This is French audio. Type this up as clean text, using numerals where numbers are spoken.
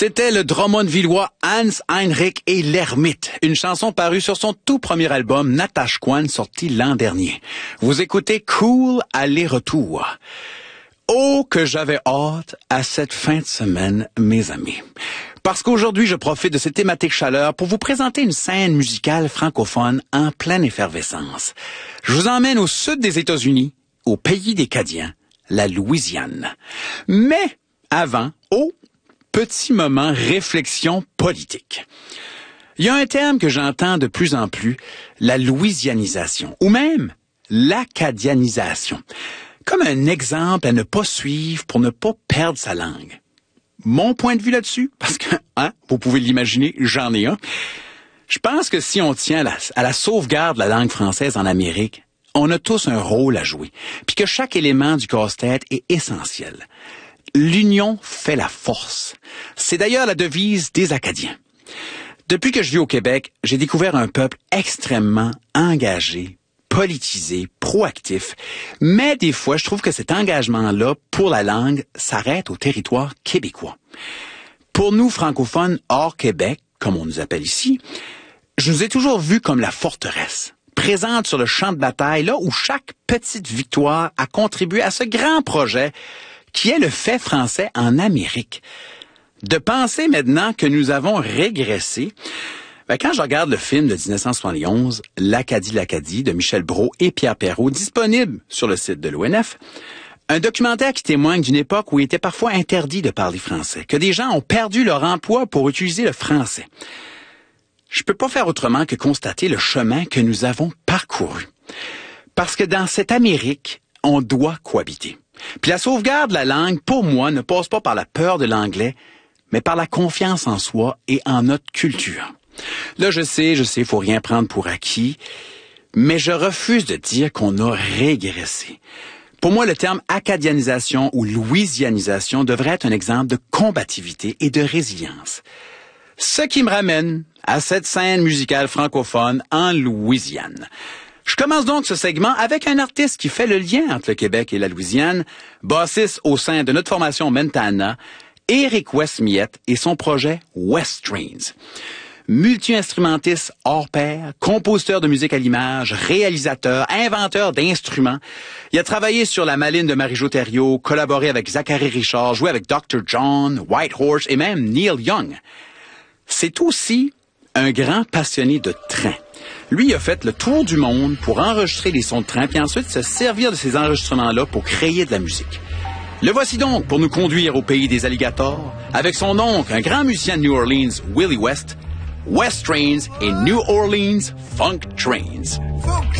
C'était le Drummondvillois Hans-Heinrich et l'Ermite, une chanson parue sur son tout premier album Natashquan, sorti l'an dernier. Vous écoutez Cool aller-retour. Oh, que j'avais hâte à cette fin de semaine, mes amis. Parce qu'aujourd'hui, je profite de cette thématique chaleur pour vous présenter une scène musicale francophone en pleine effervescence. Je vous emmène au sud des États-Unis, au pays des Cadiens, la Louisiane. Mais avant, petit moment réflexion politique. Il y a un terme que j'entends de plus en plus, la louisianisation, ou même l'acadianisation, comme un exemple à ne pas suivre pour ne pas perdre sa langue. Mon point de vue là-dessus, parce que, vous pouvez l'imaginer, j'en ai un. Je pense que si on tient à la sauvegarde de la langue française en Amérique, on a tous un rôle à jouer, puis que chaque élément du casse-tête est essentiel. L'union fait la force. C'est d'ailleurs la devise des Acadiens. Depuis que je vis au Québec, j'ai découvert un peuple extrêmement engagé, politisé, proactif. Mais des fois, je trouve que cet engagement-là pour la langue s'arrête au territoire québécois. Pour nous, francophones hors Québec, comme on nous appelle ici, je nous ai toujours vus comme la forteresse, présente sur le champ de bataille, là où chaque petite victoire a contribué à ce grand projet qui est le fait français en Amérique. De penser maintenant que nous avons régressé, quand je regarde le film de 1971, L'Acadie de Michel Brault et Pierre Perrault, disponible sur le site de l'ONF, un documentaire qui témoigne d'une époque où il était parfois interdit de parler français, que des gens ont perdu leur emploi pour utiliser le français. Je peux pas faire autrement que constater le chemin que nous avons parcouru. Parce que dans cette Amérique, on doit cohabiter. Puis la sauvegarde de la langue, pour moi, ne passe pas par la peur de l'anglais, mais par la confiance en soi et en notre culture. Là, je sais, faut rien prendre pour acquis, mais je refuse de dire qu'on a régressé. Pour moi, le terme acadianisation ou louisianisation devrait être un exemple de combativité et de résilience. Ce qui me ramène à cette scène musicale francophone en Louisiane. Je commence donc ce segment avec un artiste qui fait le lien entre le Québec et la Louisiane, bassiste au sein de notre formation Mentana, Éric Westmiette et son projet West Trains. Multi-instrumentiste hors pair, compositeur de musique à l'image, réalisateur, inventeur d'instruments. Il a travaillé sur La Maline de Marie-Jo Thériault, collaboré avec Zachary Richard, joué avec Dr. John, White Horse et même Neil Young. C'est aussi un grand passionné de train. Lui, il a fait le tour du monde pour enregistrer les sons de train, puis ensuite se servir de ces enregistrements-là pour créer de la musique. Le voici donc pour nous conduire au pays des alligators, avec son oncle, un grand musicien de New Orleans, Willie West, West Trains et New Orleans Funk Trains.